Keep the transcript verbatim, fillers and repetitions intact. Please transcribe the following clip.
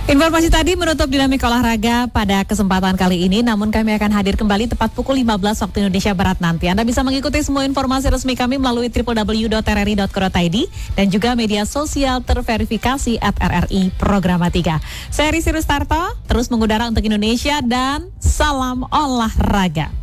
Informasi tadi menutup dinamika olahraga pada kesempatan kali ini, namun kami akan hadir kembali tepat pukul lima belas waktu Indonesia Barat nanti. Anda bisa mengikuti semua informasi resmi kami melalui w w w dot r r i dot co dot i d dan juga media sosial terverifikasi at R R I Programatika. Saya Risi Rustarto, terus mengudara untuk Indonesia dan salam olahraga.